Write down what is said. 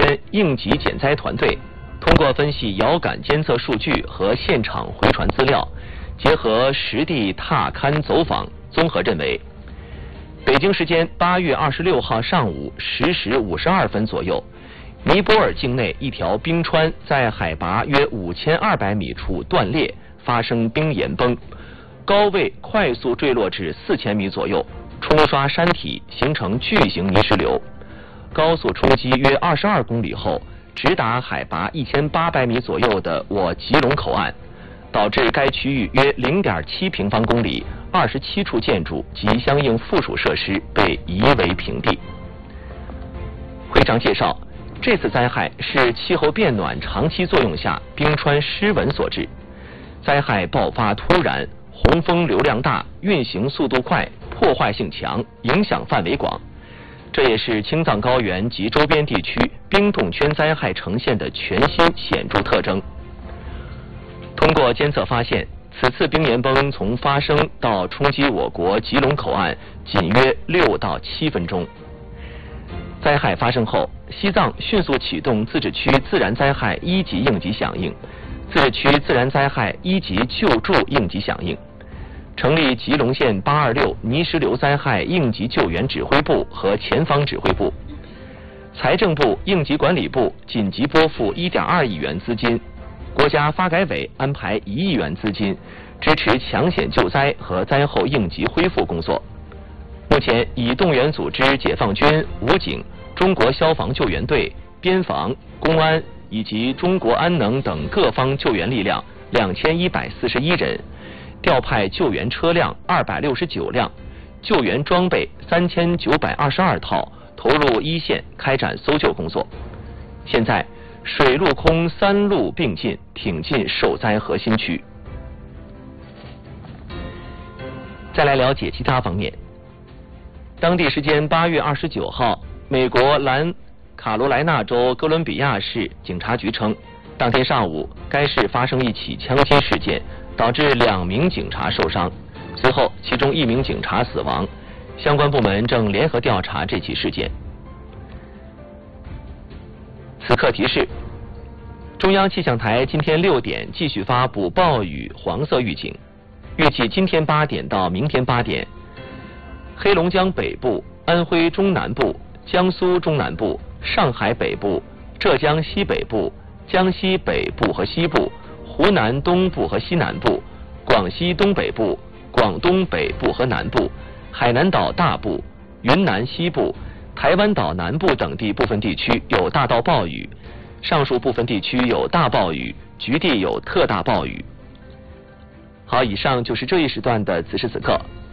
间应急减灾团队通过分析遥感监测数据和现场回传资料，结合实地踏勘走访，综合认为，北京时间8月26号上午10时52分左右，尼泊尔境内一条冰川在海拔约5200米处断裂，发生冰岩崩，高位快速坠落至4000米左右，冲刷山体，形成巨型泥石流。高速冲击约22公里后，直达海拔1800米左右的我吉隆口岸，导致该区域约0.7平方公里27处建筑及相应附属设施被夷为平地。会上介绍，这次灾害是气候变暖长期作用下冰川失稳所致，灾害爆发突然，洪峰流量大，运行速度快，破坏性强，影响范围广。这也是青藏高原及周边地区冰冻圈灾害呈现的全新显著特征。通过监测发现，此次冰岩崩从发生到冲击我国吉隆口岸仅约6到7分钟。灾害发生后，西藏迅速启动自治区自然灾害1级应急响应、自治区自然灾害1级救助应急响应，成立吉隆县826泥石流灾害应急救援指挥部和前方指挥部。财政部应急管理部紧急拨付1.2亿元资金，国家发改委安排1亿元资金，支持抢险救灾和灾后应急恢复工作。目前已动员组织解放军、武警、中国消防救援队、边防、公安以及中国安能等各方救援力量2141人，调派救援车辆269辆，救援装备3922套，投入一线开展搜救工作。现在水陆空3路并进，挺进受灾核心区。再来了解其他方面。当地时间8月29号，美国南卡罗来纳州哥伦比亚市警察局称，当天上午该市发生一起枪击事件，导致2名警察受伤，随后其中1名警察死亡，相关部门正联合调查这起事件。此刻提示：中央气象台今天6点继续发布暴雨黄色预警，预计今天8点到明天8点，黑龙江北部、安徽中南部、江苏中南部、上海北部、浙江西北部、江西北部和西部、湖南东部和西南部、广西东北部、广东北部和南部、海南岛大部、云南西部、台湾岛南部等地部分地区有大到暴雨，上述部分地区有大暴雨，局地有特大暴雨。好，以上就是这一时段的此时此刻。